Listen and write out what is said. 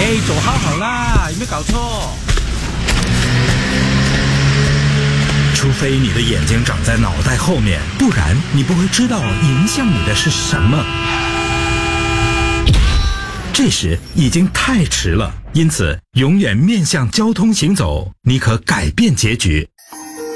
哎，走好好啦，有没有搞错？ 除非你的眼睛长在脑袋后面，不然你不会知道迎向你的是什么。这时已经太迟了，因此永远面向交通行走，你可改变结局。